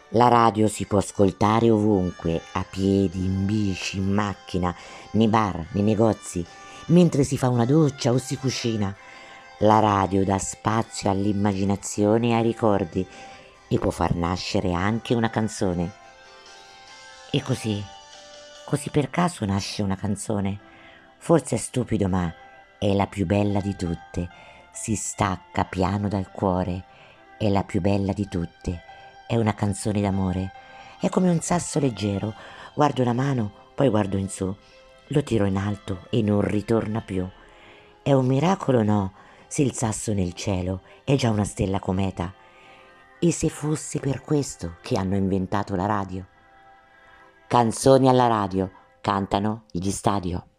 La radio si può ascoltare ovunque, a piedi, in bici, in macchina, nei bar, nei negozi, mentre si fa una doccia o si cucina. La radio dà spazio all'immaginazione e ai ricordi e può far nascere anche una canzone. E così per caso nasce una canzone. Forse è stupido, ma è la più bella di tutte. Si stacca piano dal cuore. È la più bella di tutte. È una canzone d'amore. È come un sasso leggero. Guardo la mano, poi guardo in su. Lo tiro in alto e non ritorna più. È un miracolo, no? Se il sasso nel cielo è già una stella cometa. E se fosse per questo che hanno inventato la radio? Canzoni alla radio, cantano gli stadio.